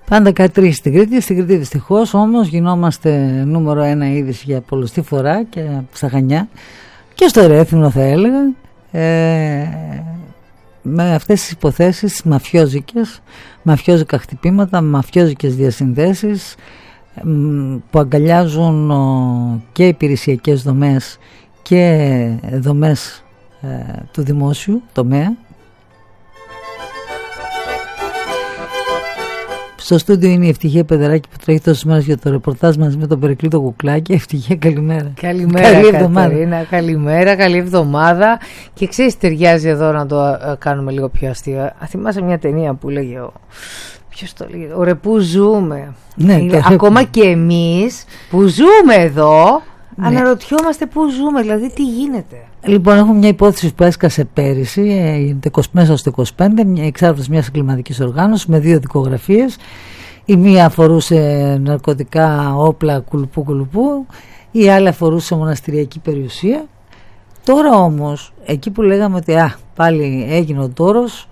Πάντα κάτι τρέχει στην Κρήτη. Στην Κρήτη δυστυχώς όμως γινόμαστε νούμερο 1 είδηση για πολλωστή φορά και στα Χανιά και στο Ρέθυμνο θα έλεγα, με αυτές τις υποθέσεις μαφιόζικα χτυπήματα, μαφιόζικες διασυνδέσεις που αγκαλιάζουν και υπηρεσιακές δομές και δομές του δημόσιου τομέα. Στο στούντιο είναι η Ευτυχία Πεδεράκη που τρέχει τόσες μέρες για το ρεπορτάζ μαζί με τον Περικλή το Κουκλάκι. Ευτυχία, καλημέρα. Καλημέρα, καλή εβδομάδα. Καλημέρα, καλή εβδομάδα. Και ξέρεις, ταιριάζει εδώ να το κάνουμε λίγο πιο αστείο. Θυμάσαι μια ταινία που λέγε ποιος το λέγε, ωραία, πού ζούμε. Ναι, ακόμα και εμείς που ζούμε εδώ, ναι, αναρωτιόμαστε πού ζούμε, δηλαδή τι γίνεται. Λοιπόν, έχουμε μια υπόθεση που έσκασε πέρυσι, μέσα στο 25, μια εξάρτηση μιας εγκληματικής οργάνωσης με 2 δικογραφίες. Η μία αφορούσε ναρκωτικά, όπλα, κουλουπού, η άλλη αφορούσε μοναστηριακή περιουσία. Τώρα όμως, εκεί που λέγαμε ότι πάλι έγινε ο τόρος,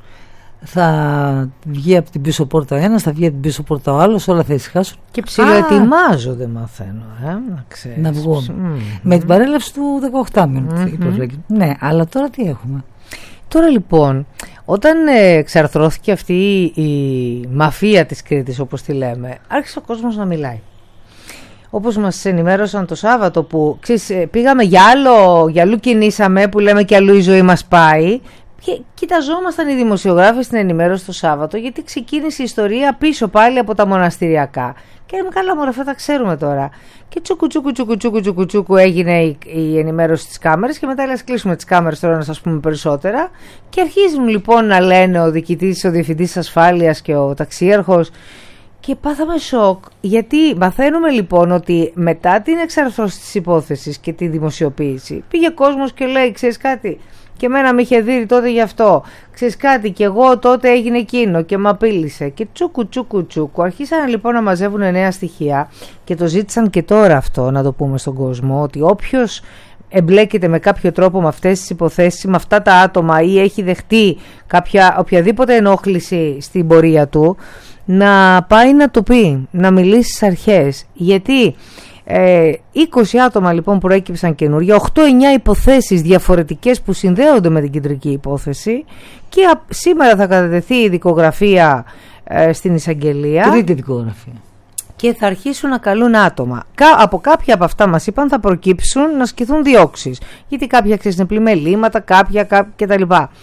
θα βγει από την πίσω πόρτα ο ένας, θα βγει από την πίσω πόρτα ο άλλος, όλα θα ησυχάσουν. Και ψιλοετοιμάζονται, μαθαίνω, να ξέρεις. Να βγουν. Με την παρέλευση του 18μηνου. Ναι, αλλά τώρα τι έχουμε. Τώρα λοιπόν, όταν εξαρθρώθηκε αυτή η μαφία της Κρήτης, όπως τη λέμε, άρχισε ο κόσμος να μιλάει. Όπως μας ενημέρωσαν το Σάββατο που πήγαμε για αλλού κινήσαμε, που λέμε και αλλού η ζωή μας πάει. Και κοιταζόμασταν οι δημοσιογράφοι στην ενημέρωση το Σάββατο, γιατί ξεκίνησε η ιστορία πίσω πάλι από τα μοναστηριακά. Και λέμε, καλά μωρέ, αυτά τα ξέρουμε τώρα. Και τσούκου έγινε η ενημέρωση της κάμερας. Και μετά λες, κλείσουμε τις κάμερες τώρα να σας πούμε περισσότερα. Και αρχίζουν λοιπόν να λένε ο διοικητής, ο διευθυντής ασφάλειας και ο ταξίαρχος. Και πάθαμε σοκ, γιατί μαθαίνουμε λοιπόν ότι μετά την εξαρθρώση της υπόθεσης και τη δημοσιοποίηση, πήγε κόσμος και λέει, ξέρεις κάτι, και εμένα με είχε δει τότε γι' αυτό. Ξέρεις κάτι, και εγώ τότε έγινε εκείνο και μ' απείλησε. Και τσούκου. Αρχίσαν λοιπόν να μαζεύουν νέα στοιχεία και το ζήτησαν και τώρα αυτό να το πούμε στον κόσμο, ότι όποιος εμπλέκεται με κάποιο τρόπο με αυτές τις υποθέσεις, με αυτά τα άτομα ή έχει δεχτεί οποιαδήποτε ενόχληση στην πορεία του, να πάει να το πει, να μιλήσει στις αρχές. Γιατί 20 άτομα λοιπόν προέκυψαν καινούργια, 8-9 υποθέσεις διαφορετικές που συνδέονται με την κεντρική υπόθεση, και σήμερα θα κατατεθεί η δικογραφία στην εισαγγελία. Τρίτη δικογραφία. Και θα αρχίσουν να καλούν άτομα. Από κάποια από αυτά μας είπαν θα προκύψουν να σκηθούν διώξεις. Γιατί κάποια είναι πλημελήματα, κάποια κτλ.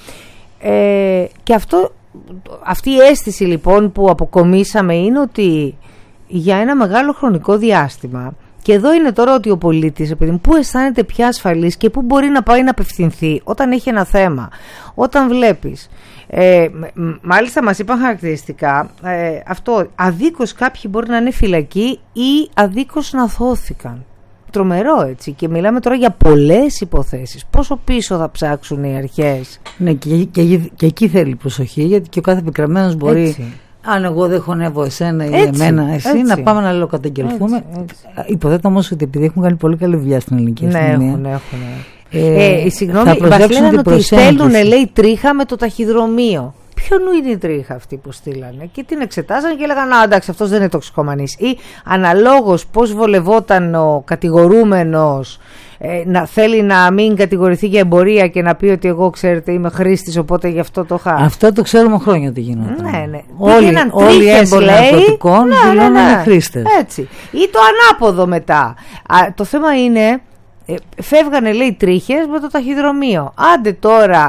Και αυτή η αίσθηση λοιπόν που αποκομίσαμε είναι ότι για ένα μεγάλο χρονικό διάστημα, και εδώ είναι τώρα ότι ο πολίτης, επειδή πού αισθάνεται πια ασφαλής και πού μπορεί να πάει να απευθυνθεί όταν έχει ένα θέμα, όταν βλέπεις, μάλιστα μας είπαν χαρακτηριστικά αυτό, αδίκως κάποιοι μπορεί να είναι φυλακοί ή αδίκως να θώθηκαν. Τρομερό, έτσι, και μιλάμε τώρα για πολλές υποθέσεις. Πόσο πίσω θα ψάξουν οι αρχές. Ναι, και εκεί θέλει προσοχή, γιατί και ο κάθε πικραμένος μπορεί, έτσι, αν εγώ δεν χωνεύω εσένα ή εμένα εσύ, να πάμε να καταγγελθούμε. Υποθέτω όμως ότι επειδή έχουν κάνει πολύ καλή δουλειά στην ελληνική αστυνομία. Ναι, έχουν. Συγγνώμη, μας λένε ότι στέλνουν, λέει, τρίχα με το ταχυδρομείο. Ποιον είναι η τρίχα αυτή που στείλανε, και την εξετάζαν και έλεγαν, εντάξει, αυτός δεν είναι τοξικομανής. Ή αναλόγως πώς βολευόταν ο κατηγορούμενος να θέλει να μην κατηγορηθεί για εμπορία και να πει ότι εγώ, ξέρετε, είμαι χρήστης, οπότε γι' αυτό το είχα. Αυτό το ξέρουμε χρόνια ότι γινόταν. Ναι. Όλοι οι έμποροι ναρκωτικών δηλώνουν χρήστες. Έτσι. Ή το ανάποδο μετά. Το θέμα είναι, φεύγανε, λέει, τρίχες με το ταχυδρομείο. Άντε τώρα